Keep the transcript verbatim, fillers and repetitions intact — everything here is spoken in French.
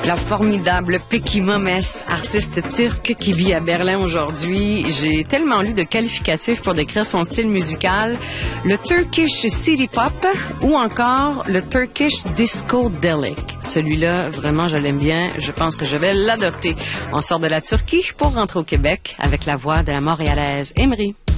La formidable Peki Momes, artiste turc qui vit à Berlin aujourd'hui. J'ai tellement lu de qualificatifs pour décrire son style musical. Le Turkish City Pop ou encore le Turkish Discodelic. Celui-là, vraiment, je l'aime bien. Je pense que je vais l'adopter. On sort de la Turquie pour rentrer au Québec avec la voix de la Montréalaise Emery.